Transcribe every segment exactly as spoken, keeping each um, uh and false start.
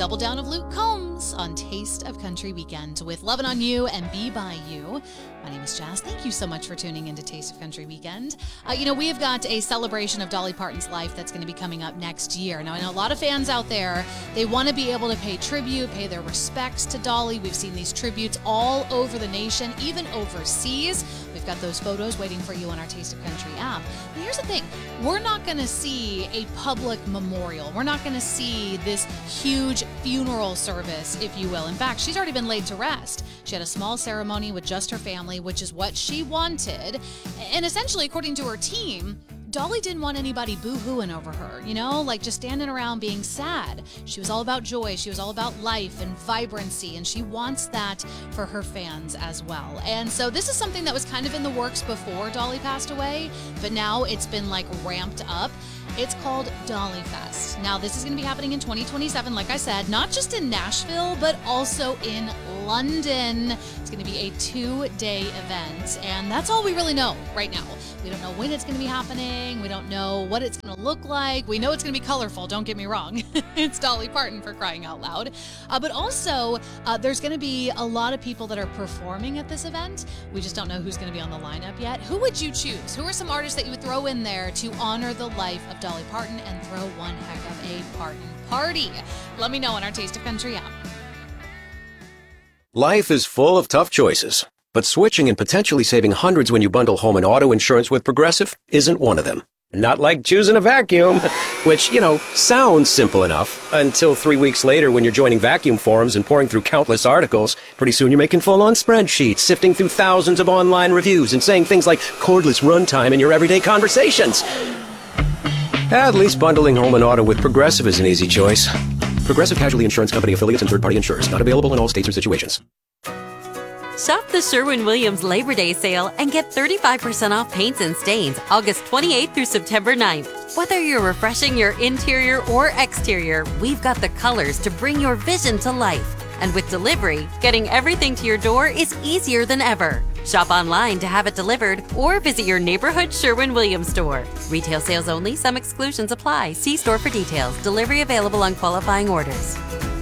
Double Down of Luke Combs on Taste of Country Weekend with Lovin' on You and Be By You. My name is Jazz. Thank you so much for tuning into Taste of Country Weekend. Uh, you know, we have got a celebration of Dolly Parton's life that's going to be coming up next year. Now, I know a lot of fans out there, they want to be able to pay tribute, pay their respects to Dolly. We've seen these tributes all over the nation, even overseas. We've got those photos waiting for you on our Taste of Country app. But here's the thing. We're not going to see a public memorial. We're not going to see this huge funeral service, if you will. In fact, she's already been laid to rest. She had a small ceremony with just her family, which is what she wanted. And essentially, according to her team, Dolly didn't want anybody boo-hooing over her, you know, like just standing around being sad. She was all about joy. She was all about life and vibrancy, and she wants that for her fans as well. And so this is something that was kind of in the works before Dolly passed away, but now it's been like ramped up. It's called Dolly Fest. Now, this is going to be happening in twenty twenty-seven, like I said, not just in Nashville, but also in London. It's going to be a two-day event, and that's all we really know right now. We don't know when it's going to be happening. We don't know what it's going to look like. We know it's going to be colorful, don't get me wrong. It's Dolly Parton, for crying out loud. Uh, but also, uh, there's going to be a lot of people that are performing at this event. We just don't know who's going to be on the lineup yet. Who would you choose? Who are some artists that you would throw in there to honor the life of Dolly Parton and throw one heck of a Parton party? Let me know on our Taste of Country app. Life is full of tough choices, but switching and potentially saving hundreds when you bundle home and auto insurance with Progressive isn't one of them. Not like choosing a vacuum, which, you know, sounds simple enough until three weeks later when you're joining vacuum forums and pouring through countless articles. Pretty soon you're making full-on spreadsheets, sifting through thousands of online reviews and saying things like cordless runtime in your everyday conversations. At least bundling home and auto with Progressive is an easy choice. Progressive Casualty Insurance Company affiliates and third-party insurers. Not available in all states or situations. Shop the Sherwin-Williams Labor Day sale and get thirty-five percent off paints and stains August twenty-eighth through September ninth. Whether you're refreshing your interior or exterior, we've got the colors to bring your vision to life. And with delivery, getting everything to your door is easier than ever. Shop online to have it delivered or visit your neighborhood Sherwin-Williams store. Retail sales only. Some exclusions apply. See store for details. Delivery available on qualifying orders.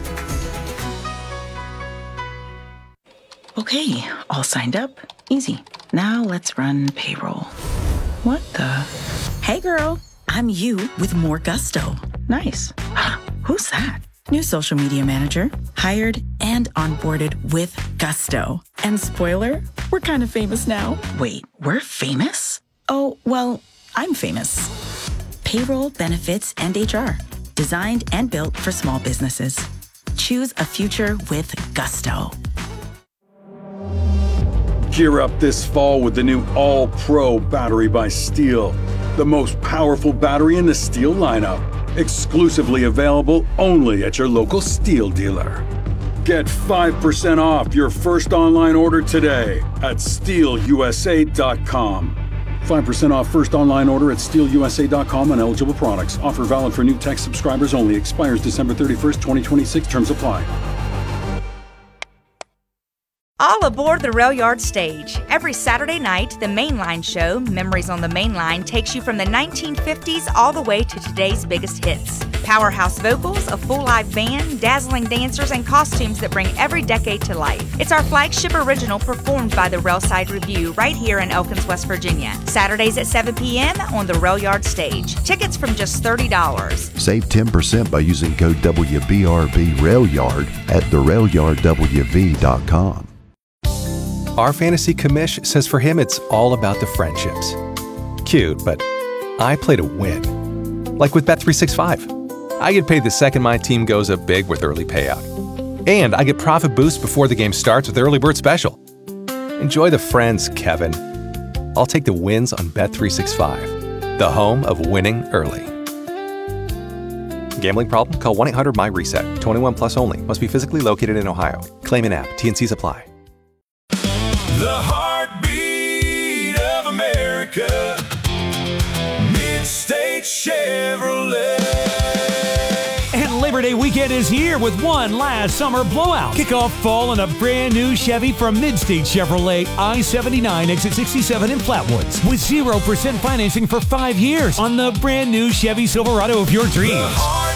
Okay, all signed up. Easy. Now let's run payroll. What the? Hey girl, I'm you with more gusto. Nice. Who's that? New social media manager. Hired and onboarded with gusto. And spoiler, we're kind of famous now. Wait, we're famous? Oh, well, I'm famous. Payroll, benefits, and H R. Designed and built for small businesses. Choose a future with gusto. Gear up this fall with the new All-Pro battery by Steel. The most powerful battery in the Steel lineup. Exclusively available only at your local Steel dealer. Get five percent off your first online order today at steel u s a dot com. five percent off first online order at steel u s a dot com on eligible products. Offer valid for new tech subscribers only. Expires December thirty-first, twenty twenty-six. Terms apply. All aboard the Rail Yard stage. Every Saturday night, the Mainline show, Memories on the Mainline, takes you from the nineteen fifties all the way to today's biggest hits. Powerhouse vocals, a full live band, dazzling dancers, and costumes that bring every decade to life. It's our flagship original performed by the Railside Review right here in Elkins, West Virginia. Saturdays at seven p.m. on the Rail Yard stage. Tickets from just thirty dollars. Save ten percent by using code W B R B RailYard at the rail yard w v dot com. Our fantasy commish says for him it's all about the friendships. Cute, but I play to win. Like with Bet three sixty-five. I get paid the second my team goes up big with early payout. And I get profit boost before the game starts with early bird special. Enjoy the friends, Kevin. I'll take the wins on Bet three sixty-five, the home of winning early. Gambling problem? Call one eight hundred M Y reset. twenty-one plus only. Must be physically located in Ohio. Claim in app. T and C's apply. The heartbeat of America, Mid-State Chevrolet. And Labor Day weekend is here with one last summer blowout. Kick off fall in a brand new Chevy from Mid-State Chevrolet, I seventy-nine, exit sixty-seven in Flatwoods. With zero percent financing for five years on the brand new Chevy Silverado of your dreams.